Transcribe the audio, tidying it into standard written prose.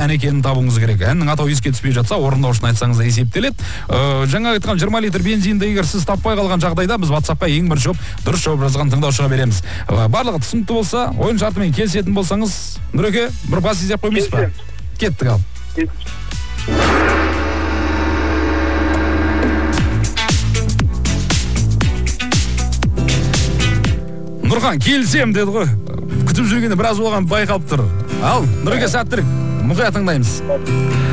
ән екенін табуыңыз керек. Әннің атауы еске түспей жатса, орындаушыны айтсаңыз да есептеледі. Жаңа айтқан 20 литр бензинді егер сіз таппай қалған жағдайда, біз WhatsApp-қа ең бірінші дұрыс жауап жазған тыңдаушыға береміз. Барлығы түсінікті болса, ойын шартымен келісетін болсаңыз, Нұреке, бір бас изеп қоймайсыз ба? Кеттік ал. Нұрхан, келсем деді ғой. Күтіп жүргенде біраз болған байқалып тұр. Ал, Нұреке, сәттілік. Мұқият тыңдаймыз.